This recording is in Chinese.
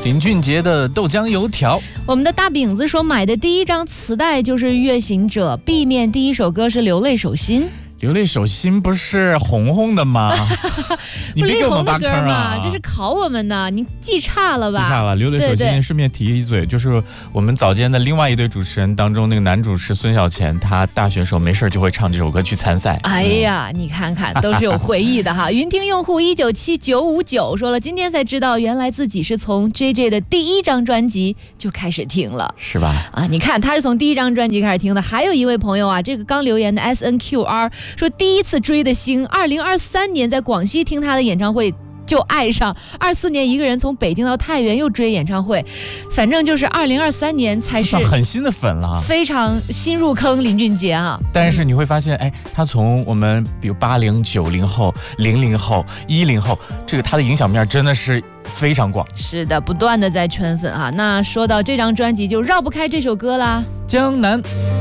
林俊杰的豆浆油条。 我们的大饼子说，买的第一张磁带就是《月行者》，B 面第一首歌是《流泪手心》。 流泪手心不是红红的吗？你别给我们挖坑啊！ 这是考我们呢，你记差了吧？ 记差了。流泪手心，顺便提一嘴，就是我们早间的另外一对主持人当中，那个男主持孙小钱，他大学时候没事就会唱这首歌去参赛。 哎呀，你看看，都是有回忆的哈。云听用户197959说了，今天才知道，原来自己是从 JJ 的第一张专辑就开始听了， 是吧？ 啊，你看他是从第一张专辑开始听的。还有一位朋友啊，这个刚留言的 SNQR。说第一次追的星，2023年在广西听他的演唱会就爱上，24年一个人从北京到太原又追演唱会，反正就是2023年才是很新的粉了， 非常新入坑林俊杰啊。 但是你会发现，哎，他从我们比如80、90后、00后、10后，这个他的影响面真的是非常广。 是的，不断的在圈粉啊。那说到这张专辑，就绕不开这首歌啦， 江南。